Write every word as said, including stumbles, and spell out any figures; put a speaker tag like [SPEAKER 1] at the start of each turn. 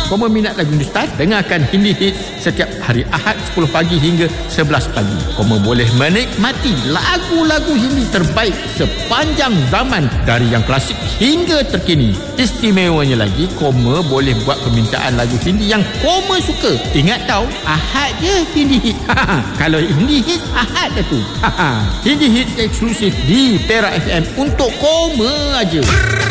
[SPEAKER 1] Koma minat lagu Hindustan? Dengarkan Hindi Hits setiap hari Ahad sepuluh pagi hingga sebelas pagi. Koma boleh menikmati lagu-lagu Hindi terbaik sepanjang zaman dari yang klasik hingga terkini. Istimewanya lagi, Koma boleh buat permintaan lagu Hindi yang Koma suka. Ingat tau, Ahad je Hindi Hits. Kalau Hindi Hits, Ahad dah tu. Hindi Hits eksklusif di Perak F M untuk Koma aja.